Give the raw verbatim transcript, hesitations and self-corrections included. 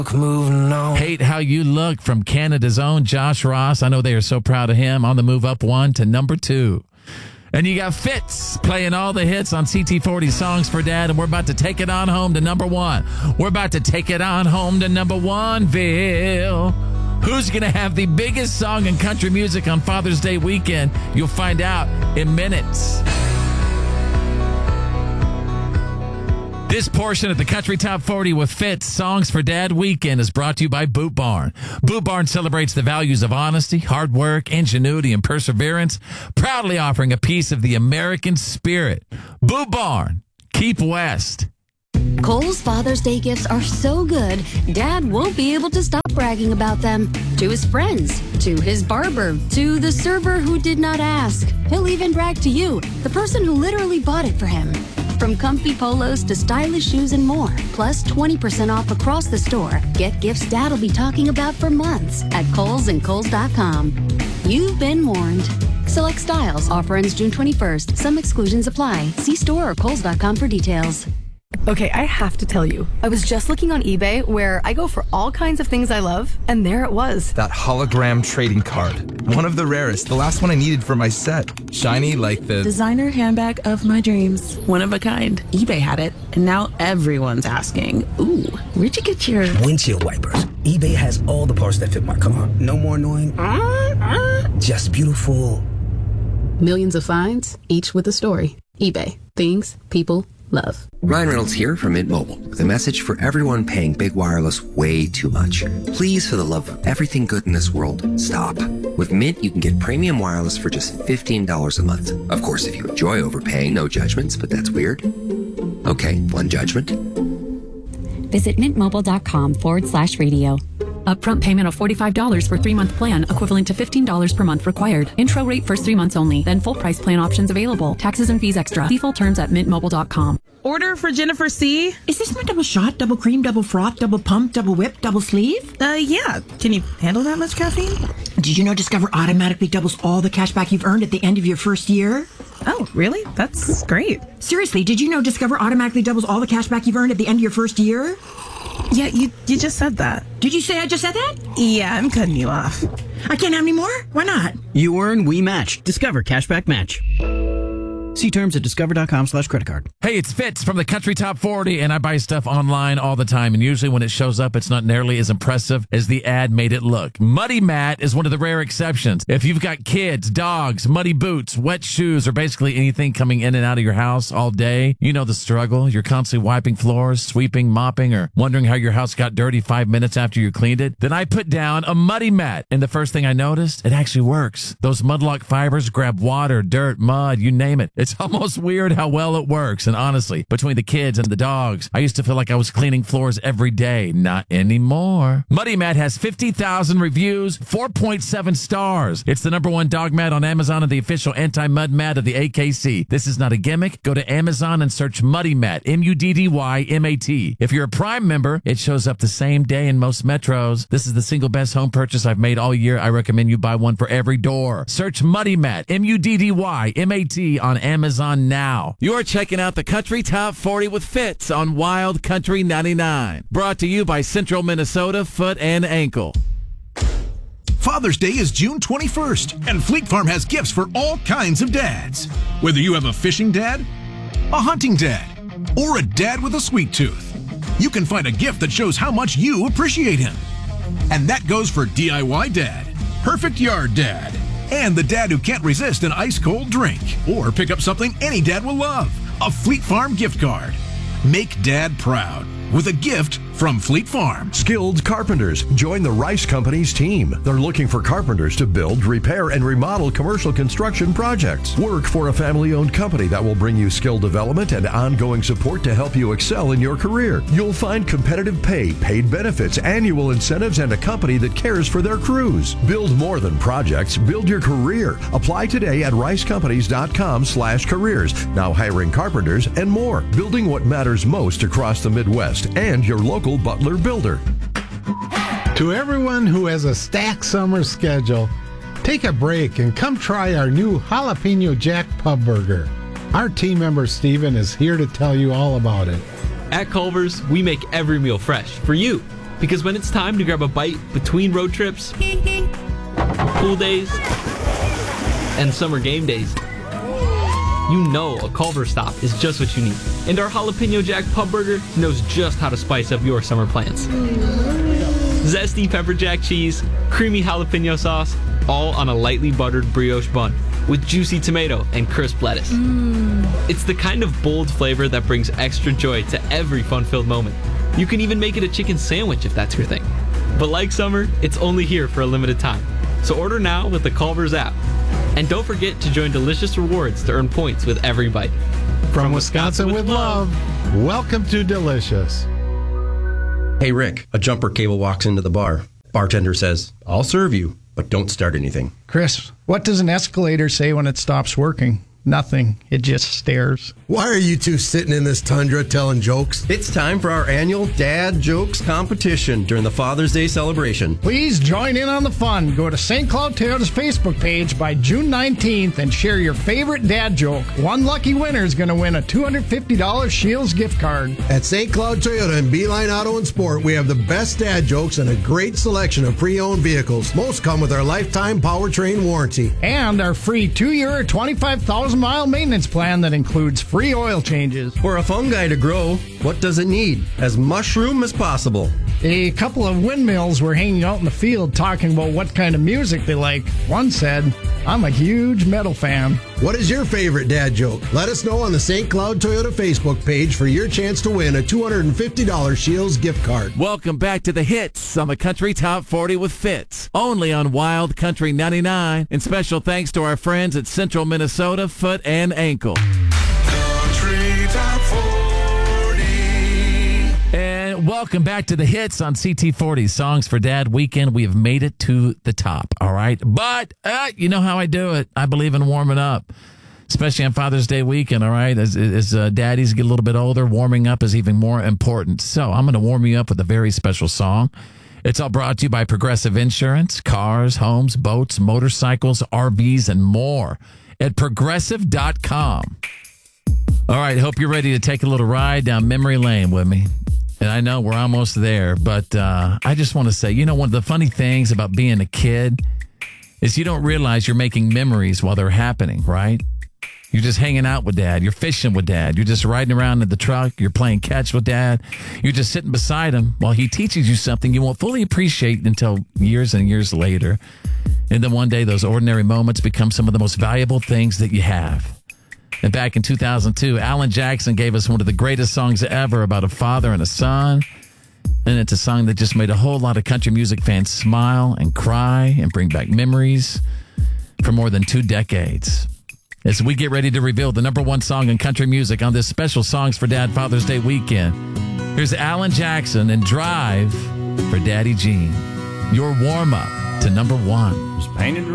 Moving on. Hate How You Look from Canada's own Josh Ross. I know they are so proud of him. On the move up one to number two. And you got Fitz playing all the hits on C T forty Songs for Dad, and we're about to take it on home to number one. We're about to take it on home to number one, Ville. Who's going to have the biggest song in country music on Father's Day weekend? You'll find out in minutes. This portion of the Country Top forty with Fitz Songs for Dad Weekend is brought to you by Boot Barn. Boot Barn celebrates the values of honesty, hard work, ingenuity, and perseverance, proudly offering a piece of the American spirit. Boot Barn, keep west. Kohl's Father's Day gifts are so good, Dad won't be able to stop bragging about them. To his friends, to his barber, to the server who did not ask. He'll even brag to you, the person who literally bought it for him. From comfy polos to stylish shoes and more, plus twenty percent off across the store. Get gifts Dad'll be talking about for months at Kohl's and Kohl's dot com. You've been warned. Select styles. Offer ends June twenty-first. Some exclusions apply. See store or Kohl's dot com for details. Okay, I have to tell you, I was just looking on eBay where I go for all kinds of things I love, and there it was. That hologram trading card. One of the rarest. The last one I needed for my set. Shiny like the... designer handbag of my dreams. One of a kind. eBay had it, and now everyone's asking, ooh, where'd you get your... windshield wipers. eBay has all the parts that fit my car. No more annoying... just beautiful. Millions of finds, each with a story. eBay. Things people love. Ryan Reynolds here from Mint Mobile with a message for everyone paying big wireless way too much. Please, for the love of everything good in this world, stop. With Mint, you can get premium wireless for just fifteen dollars a month. Of course, if you enjoy overpaying, no judgments, but that's weird. Okay, one judgment. Visit mintmobile.com forward slash radio. Upfront payment of forty-five dollars for three-month plan, equivalent to fifteen dollars per month required. Intro rate first three months only, then full price plan options available. Taxes and fees extra. See full terms at mint mobile dot com. Order for Jennifer C. Is this my double shot, double cream, double froth, double pump, double whip, double sleeve? Uh, yeah. Can you handle that much caffeine? Did you know Discover automatically doubles all the cash back you've earned at the end of your first year? Oh, really? That's great. Seriously, did you know Discover automatically doubles all the cash back you've earned at the end of your first year? Yeah, you you just said that. Did you say I just said that? Yeah, I'm cutting you off. I can't have any more? Why not? You earn, we match. Discover Cashback Match. See terms at discover.com slash credit card. Hey, it's Fitz from the Country Top forty, and I buy stuff online all the time, and usually when it shows up, it's not nearly as impressive as the ad made it look. Muddy Mat is one of the rare exceptions. If you've got kids, dogs, muddy boots, wet shoes, or basically anything coming in and out of your house all day, you know the struggle. You're constantly wiping floors, sweeping, mopping, or wondering how your house got dirty five minutes after you cleaned it. Then I put down a Muddy Mat, and the first thing I noticed, it actually works. Those Mudlock fibers grab water, dirt, mud, you name it. It's almost weird how well it works. And honestly, between the kids and the dogs, I used to feel like I was cleaning floors every day. Not anymore. Muddy Mat has fifty thousand reviews, four point seven stars. It's the number one dog mat on Amazon and the official anti-mud mat of the A K C. This is not a gimmick. Go to Amazon and search Muddy Mat, M U D D Y M A T. If you're a Prime member, it shows up the same day in most metros. This is the single best home purchase I've made all year. I recommend you buy one for every door. Search Muddy Mat, M U D D Y M A T on Amazon now. You are checking out the Country Top forty with Fitz on Wild Country ninety-nine. Brought to you by Central Minnesota Foot and Ankle. Father's Day is June twenty-first, and Fleet Farm has gifts for all kinds of dads. Whether you have a fishing dad, a hunting dad, or a dad with a sweet tooth, you can find a gift that shows how much you appreciate him. And that goes for D I Y dad, perfect yard dad, and the dad who can't resist an ice-cold drink. Or pick up something any dad will love, a Fleet Farm gift card. Make dad proud with a gift from Fleet Farm. Skilled carpenters. Join the Rice Company's team. They're looking for carpenters to build, repair, and remodel commercial construction projects. Work for a family-owned company that will bring you skill development and ongoing support to help you excel in your career. You'll find competitive pay, paid benefits, annual incentives, and a company that cares for their crews. Build more than projects. Build your career. Apply today at ricecompanies.com slash careers. Now hiring carpenters and more. Building what matters most across the Midwest and your local Butler builder. To everyone who has a stacked summer schedule, take a break and come try our new Jalapeno Jack Pub Burger. Our team member Steven is here to tell you all about it. At Culver's, we make every meal fresh for you. Because when it's time to grab a bite between road trips, pool days, and summer game days, you know a Culver stop is just what you need. And our Jalapeno Jack Pub Burger knows just how to spice up your summer plans. Zesty pepper jack cheese, creamy jalapeno sauce, all on a lightly buttered brioche bun with juicy tomato and crisp lettuce. Mm. It's the kind of bold flavor that brings extra joy to every fun-filled moment. You can even make it a chicken sandwich if that's your thing. But like summer, it's only here for a limited time. So order now with the Culver's app. And don't forget to join Delicious Rewards to earn points with every bite. From, From Wisconsin, Wisconsin with, with love, love, welcome to Delicious. Hey, Rick, a jumper cable walks into the bar. Bartender says, "I'll serve you, but don't start anything." Chris, what does an escalator say when it stops working? Nothing. It just stares. Why are you two sitting in this tundra telling jokes? It's time for our annual Dad Jokes competition during the Father's Day celebration. Please join in on the fun. Go to Saint Cloud Toyota's Facebook page by June nineteenth and share your favorite dad joke. One lucky winner is going to win a two hundred fifty dollars Shields gift card. At Saint Cloud Toyota and Beeline Auto and Sport, we have the best dad jokes and a great selection of pre-owned vehicles. Most come with our lifetime powertrain warranty. And our free two-year, twenty-five thousand mile maintenance plan that includes free oil changes. For a fungi to grow, what does it need? As mushroom as possible. A couple of windmills were hanging out in the field talking about what kind of music they like. One said, "I'm a huge metal fan." What is your favorite dad joke? Let us know on the Saint Cloud Toyota Facebook page for your chance to win a two hundred fifty dollars Shields gift card. Welcome back to the hits on the Country Top forty with Fitz, only on Wild Country ninety-nine. And special thanks to our friends at Central Minnesota Foot and Ankle. Country Top forty. And welcome back to the hits on C T forty Songs for Dad Weekend. We have made it to the top, all right? But uh, you know how I do it. I believe in warming up, especially on Father's Day weekend, all right? As, as uh, daddies get a little bit older, warming up is even more important. So I'm going to warm you up with a very special song. It's all brought to you by Progressive Insurance, cars, homes, boats, motorcycles, R Vs, and more at progressive dot com. All right, hope you're ready to take a little ride down memory lane with me. And I know we're almost there, but uh, I just want to say, you know, one of the funny things about being a kid is you don't realize you're making memories while they're happening, right? You're just hanging out with Dad. You're fishing with Dad. You're just riding around in the truck. You're playing catch with Dad. You're just sitting beside him while he teaches you something you won't fully appreciate until years and years later. And then one day, those ordinary moments become some of the most valuable things that you have. And back in two thousand two, Alan Jackson gave us one of the greatest songs ever about a father and a son. And it's a song that just made a whole lot of country music fans smile and cry and bring back memories for more than two decades. As we get ready to reveal the number one song in country music on this special Songs for Dad Father's Day weekend, here's Alan Jackson and Drive for Daddy Gene. Your warm-up to number one. Was painted